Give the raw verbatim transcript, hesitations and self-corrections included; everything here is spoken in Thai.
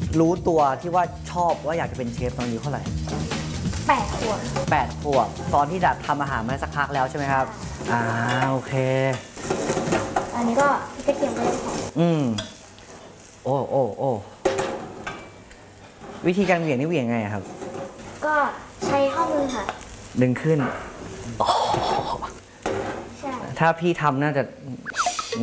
รู้ตัวที่ว่าชอบว่าอยากจะเป็นเชฟตอนอายุเท่าไหร่แปดขวบแปดขวบตอนที่จะทำอาหารมาสักพักแล้วใช่ไหมครับอ่าโอเคอันนี้ก็กระเทียมก็ได้ค่ะอืมโอ้โอ้โอ้วิธีการเหวี่ยงนี่เหวี่ยงไงครับก็ใช้ข้อมือค่ะดึงขึ้นใช่ถ้าพี่ทำน่าจะ